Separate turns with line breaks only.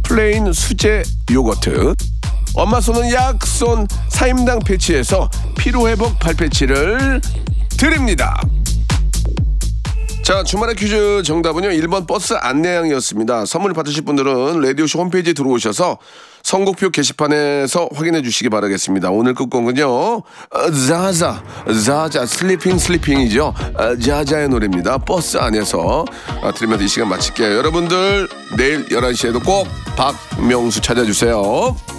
플레인 수제 요거트, 엄마 손은 약손 사임당 패치에서 피로회복 발패치를 드립니다. 자, 주말의 퀴즈 정답은요 1번 버스 안내양이었습니다. 선물 받으실 분들은 라디오쇼 홈페이지에 들어오셔서 선곡표 게시판에서 확인해 주시기 바라겠습니다. 오늘 끝곡은요 자자 슬리핑이죠. 자자의 노래입니다. 버스 안에서 들으면서 이 시간 마칠게요. 여러분들 내일 11시에도 꼭 박명수 찾아주세요.